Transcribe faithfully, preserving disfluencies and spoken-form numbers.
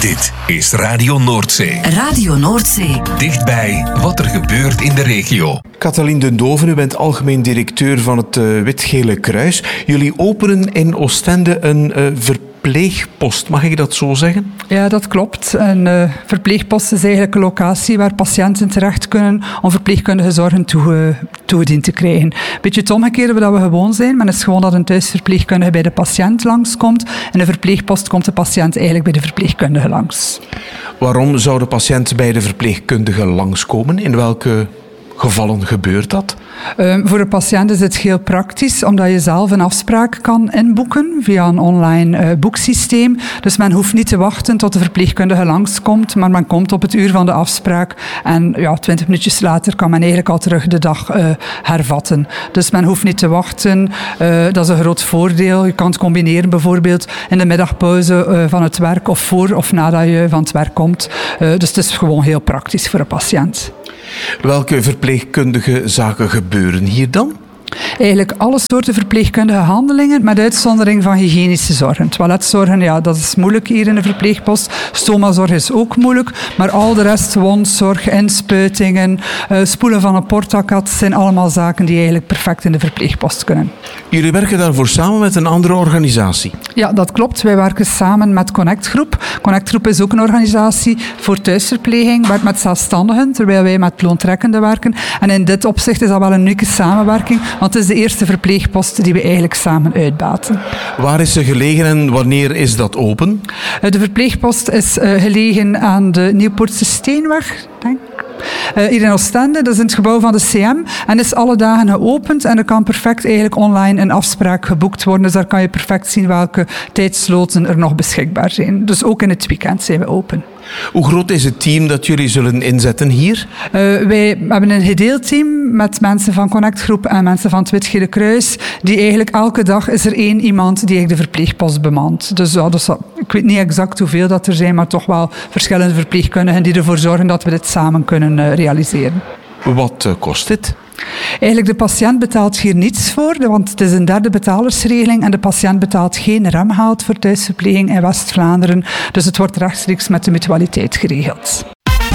Dit is Radio Noordzee. Radio Noordzee. Dichtbij wat er gebeurt in de regio. Katalien Den Doven, u bent algemeen directeur van het uh, Wit-Gele Kruis. Jullie openen in Oostende een uh, verpleegpost, mag ik dat zo zeggen? Ja, dat klopt. Een uh, verpleegpost is eigenlijk een locatie waar patiënten terecht kunnen om verpleegkundige zorgen toe, uh, toegediend te krijgen. Een beetje het omgekeerde wat we gewoon zijn, maar het is gewoon dat een thuisverpleegkundige bij de patiënt langskomt en een verpleegpost komt de patiënt eigenlijk bij de verpleegkundige langs. Waarom zou de patiënt bij de verpleegkundige langskomen? In welke gevallen gebeurt dat? Uh, voor de patiënt is het heel praktisch, omdat je zelf een afspraak kan inboeken via een online uh, boeksysteem. Dus men hoeft niet te wachten tot de verpleegkundige langskomt, maar men komt op het uur van de afspraak en ja, twintig minuutjes later kan men eigenlijk al terug de dag uh, hervatten. Dus men hoeft niet te wachten. Uh, dat is een groot voordeel. Je kan het combineren bijvoorbeeld in de middagpauze uh, van het werk of voor of nadat je van het werk komt. Uh, dus het is gewoon heel praktisch voor een patiënt. Welke verpleegkundige zaken gebeuren hier dan? Eigenlijk alle soorten verpleegkundige handelingen, met uitzondering van hygiënische zorgen. Toiletzorgen, ja, dat is moeilijk hier in de verpleegpost. Stomazorg is ook moeilijk, maar al de rest, wondzorg, inspuitingen, uh, spoelen van een portakat, zijn allemaal zaken die eigenlijk perfect in de verpleegpost kunnen. Jullie werken daarvoor samen met een andere organisatie? Ja, dat klopt. Wij werken samen met Connect Groep. Connect Groep is ook een organisatie voor thuisverpleging, werkt met zelfstandigen, terwijl wij met loontrekkenden werken. En in dit opzicht is dat wel een unieke samenwerking, want het is de eerste verpleegpost die we eigenlijk samen uitbaten. Waar is ze gelegen en wanneer is dat open? De verpleegpost is uh, gelegen aan de Nieuwpoortse Steenweg, denk ik. Uh, hier in Oostende, dat is in het gebouw van de C M en is alle dagen geopend en er kan perfect eigenlijk online een afspraak geboekt worden. Dus daar kan je perfect zien welke tijdsloten er nog beschikbaar zijn. Dus ook in het weekend zijn we open. Hoe groot is het team dat jullie zullen inzetten hier? Uh, wij hebben een gedeeld team met mensen van Connect Groep en mensen van het Wit-Gele Kruis. Die eigenlijk elke dag is er één iemand die de verpleegpost bemant. Dus, ja, dus ik weet niet exact hoeveel dat er zijn, maar toch wel verschillende verpleegkundigen die ervoor zorgen dat we dit samen kunnen uh, realiseren. Wat uh, kost dit? Eigenlijk, de patiënt betaalt hier niets voor, want het is een derde betalersregeling en de patiënt betaalt geen remgeld voor thuisverpleging in West-Vlaanderen. Dus het wordt rechtstreeks met de mutualiteit geregeld.